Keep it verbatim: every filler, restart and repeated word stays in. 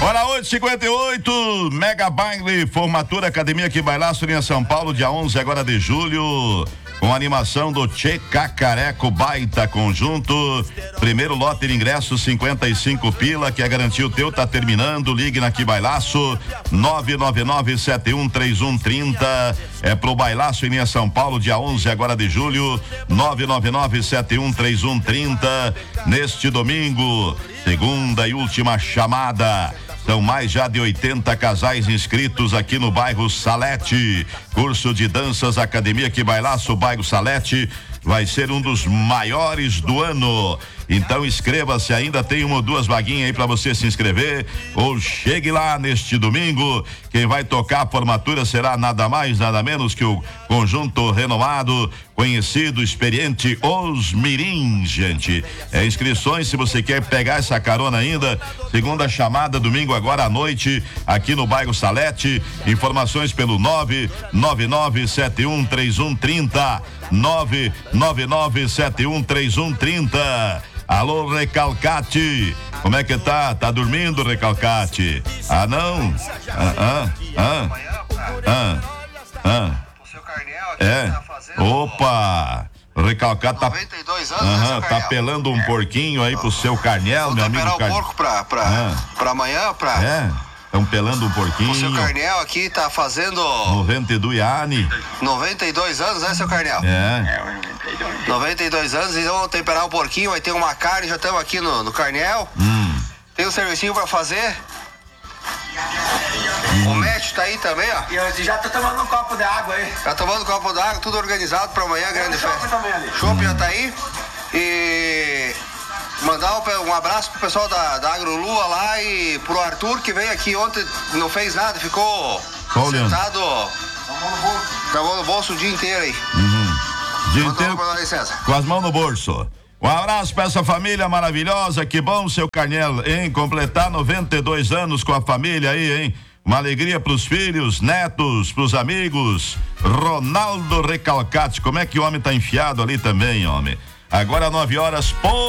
Hora oito e cinquenta e oito, Mega Baile, formatura Academia que Bailaço em São Paulo, dia onze agora de julho, com animação do Tchê Cacareco, baita conjunto. Primeiro lote de ingressos, cinquenta e cinco pila, que é garantir o teu, tá terminando. Ligue na Que Bailaço, nove nove nove sete um três um três zero. É pro Bailaço em São Paulo, dia onze agora de julho, nove nove nove sete um três um três zero. Neste domingo, segunda e última chamada. São mais já de oitenta casais inscritos aqui no bairro Salete. Curso de danças Academia Que Bailaço, bairro Salete, vai ser um dos maiores do ano. Então inscreva-se, ainda tem uma ou duas vaguinhas aí para você se inscrever, ou chegue lá neste domingo. Quem vai tocar a formatura será nada mais, nada menos que o conjunto renomado, conhecido, experiente, Os Mirins, gente. É inscrições, se você quer pegar essa carona ainda, segunda chamada, domingo agora à noite, aqui no bairro Salete. Informações pelo nove nove nove sete um três um três zero, nove nove nove sete um três um três zero. Alô, Recalcate, como é que tá? Tá dormindo, Recalcate? Ah, não? Ah, ah, ah, ah, ah. É, opa, Recalcate tá, noventa e dois anos, aham, né, tá pelando um porquinho aí pro seu Carnel, meu amigo. Vou temperar o porco pra, pra, ah. pra amanhã, pra... É, estão pelando um porquinho. O seu Carnel aqui tá fazendo... noventa e dois anos. noventa e dois anos, né, seu Carnel? É. noventa e dois anos, então vamos temperar um porquinho, vai ter uma carne, já estamos aqui no, no Carnel. Hum. Tem um servicinho pra fazer. Hum. O Médio tá aí também, ó. E eu já tô tomando um copo de água aí. Tá tomando um copo d'água, tudo organizado pra amanhã, grande festa. Também ali. Chopp hum. já tá aí. E mandar um, um abraço pro pessoal da, da Agrolua lá e pro Arthur, que veio aqui ontem, não fez nada, ficou Olha. sentado, travou no bolso o dia inteiro aí. Uhum. Dia Manda inteiro, pra nós, César. com as mãos no bolso. Um abraço pra essa família maravilhosa, que bom, seu Carnel, hein? Completar noventa e dois anos com a família aí, hein? Uma alegria pros filhos, netos, pros amigos. Ronaldo Recalcate, como é que o homem tá enfiado ali também, homem? Agora nove horas, pô.